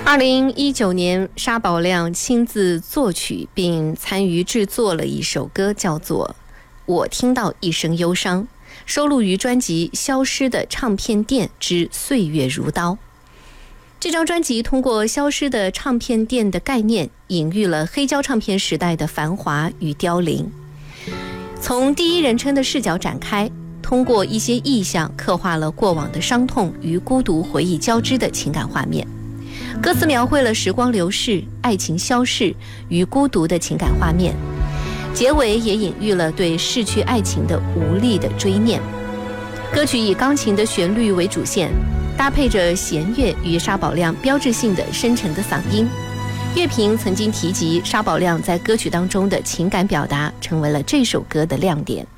2019年，沙宝亮亲自作曲并参与制作了一首歌，叫做《我听到一声忧伤》，收录于专辑《消失的唱片店之岁月如刀》。这张专辑通过消失的唱片店的概念，隐喻了黑胶唱片时代的繁华与凋零。从第一人称的视角展开，通过一些意象刻画了过往的伤痛与孤独回忆交织的情感画面。歌词描绘了时光流逝、爱情消逝与孤独的情感画面，结尾也隐喻了对逝去爱情的无力的追念。歌曲以钢琴的旋律为主线，搭配着弦乐与沙宝亮标志性的深沉的嗓音。乐评曾经提及沙宝亮在歌曲当中的情感表达，成为了这首歌的亮点。